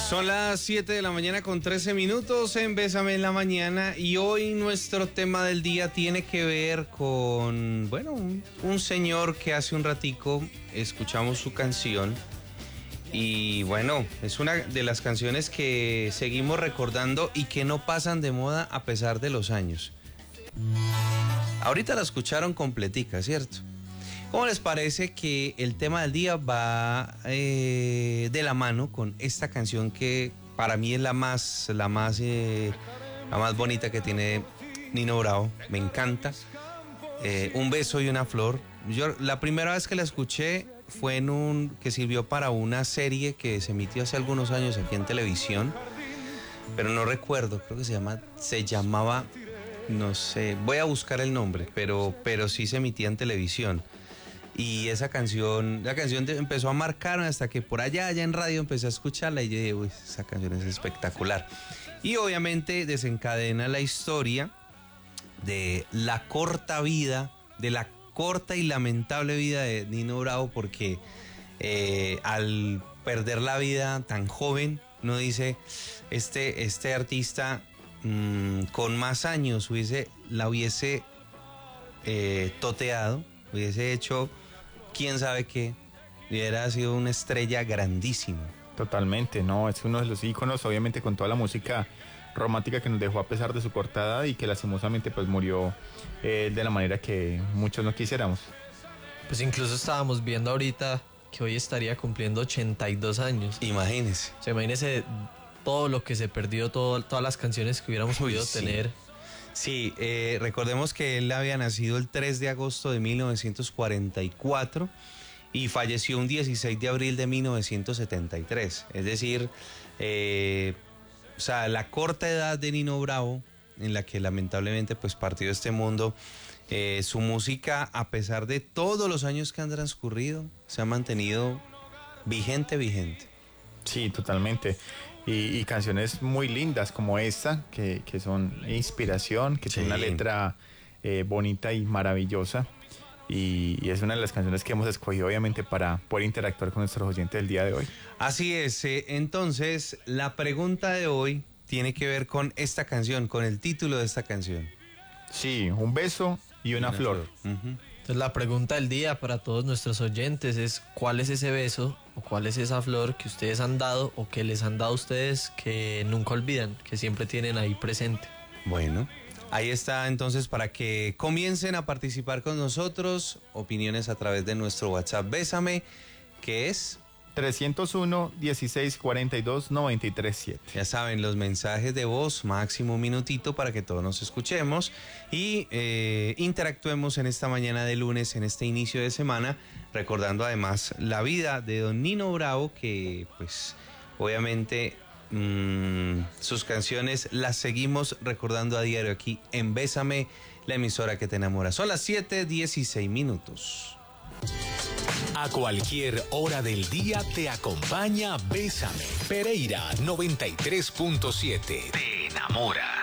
Son las 7 de la mañana con 13 minutos en Bésame en la Mañana y hoy nuestro tema del día tiene que ver con, bueno, un señor que hace un ratico escuchamos su canción y bueno, es una de las canciones que seguimos recordando y que no pasan de moda a pesar de los años. Ahorita la escucharon completica, ¿cierto? ¿Cómo les parece que el tema del día va de la mano con esta canción que para mí es la más bonita que tiene Nino Bravo? Me encanta. Un beso y una flor. Yo la primera vez que la escuché fue que sirvió para una serie que se emitió hace algunos años aquí en televisión, pero no recuerdo, creo que se llamaba, no sé, voy a buscar el nombre, pero sí se emitía en televisión. Y la canción empezó a marcar hasta que por allá en radio empecé a escucharla y yo dije, uy, esa canción es espectacular. Y obviamente desencadena la historia de la corta y lamentable vida de Nino Bravo, porque al perder la vida tan joven, uno dice, este artista con más años la hubiese toteado, hubiese hecho quién sabe qué, hubiera sido una estrella grandísima. Totalmente, no, es uno de los íconos, obviamente con toda la música romántica que nos dejó a pesar de su corta edad y que lastimosamente pues murió de la manera que muchos no quisiéramos. Pues incluso estábamos viendo ahorita que hoy estaría cumpliendo 82 años. Imagínese. O sea, imagínese todo lo que se perdió, todas las canciones que hubiéramos podido tener. Sí, recordemos que él había nacido el 3 de agosto de 1944 y falleció un 16 de abril de 1973. Es decir, la corta edad de Nino Bravo, en la que lamentablemente pues partió de este mundo, su música, a pesar de todos los años que han transcurrido, se ha mantenido vigente. Sí, totalmente. Y canciones muy lindas como esta, que son inspiración, que tiene una letra bonita y maravillosa. Y es una de las canciones que hemos escogido obviamente para poder interactuar con nuestros oyentes del día de hoy. Así es, entonces la pregunta de hoy tiene que ver con esta canción, con el título de esta canción. Sí, un beso y una flor. Uh-huh. Entonces la pregunta del día para todos nuestros oyentes es: ¿cuál es ese beso o cuál es esa flor que ustedes han dado o que les han dado a ustedes que nunca olvidan, que siempre tienen ahí presente? Bueno, ahí está entonces para que comiencen a participar con nosotros. Opiniones a través de nuestro WhatsApp Bésame, que es 301-1642-937. Ya saben, los mensajes de voz, máximo un minutito para que todos nos escuchemos y interactuemos en esta mañana de lunes, en este inicio de semana, recordando además la vida de don Nino Bravo, que pues obviamente sus canciones las seguimos recordando a diario aquí en Bésame, la emisora que te enamora. Son las 7:16 minutos. A cualquier hora del día te acompaña Bésame. Pereira 93.7. Te enamora.